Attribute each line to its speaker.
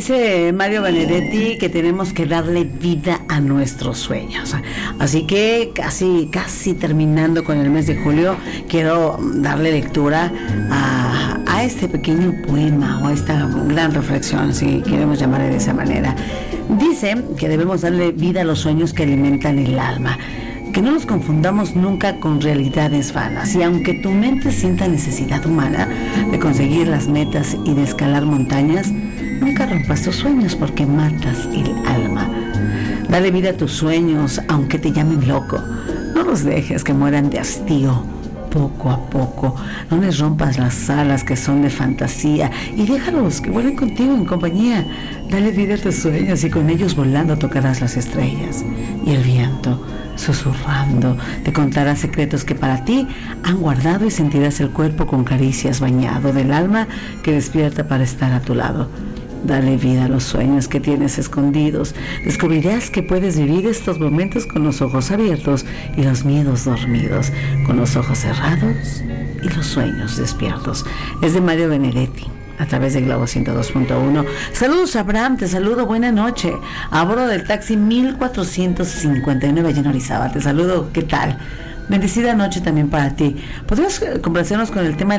Speaker 1: Dice Mario Benedetti que tenemos que darle vida a nuestros sueños. Así que casi terminando con el mes de julio, quiero darle lectura a este pequeño poema o a esta gran reflexión, si queremos llamarle de esa manera. Dice que debemos darle vida a los sueños que alimentan el alma. Que no nos confundamos nunca con realidades vanas. Y aunque tu mente sienta necesidad humana de conseguir las metas y de escalar montañas, nunca rompas tus sueños porque matas el alma. Dale vida a tus sueños, aunque te llamen loco. No los dejes que mueran de hastío. Poco a poco, no les rompas las alas que son de fantasía y déjalos que vuelen contigo en compañía. Dale vida a tus sueños y con ellos volando tocarás las estrellas. Y el viento, susurrando, te contará secretos que para ti han guardado y sentirás el cuerpo con caricias bañado del alma que despierta para estar a tu lado. Dale vida a los sueños que tienes escondidos. Descubrirás que puedes vivir estos momentos con los ojos abiertos y los miedos dormidos, con los ojos cerrados y los sueños despiertos. Es de Mario Benedetti, a través de Globo 102.1. Saludos, Abraham, te saludo, buena noche. A bordo del taxi 1459 allá en Orizaba. Te saludo, ¿qué tal? Bendecida noche también para ti. ¿Podrías complacernos con el tema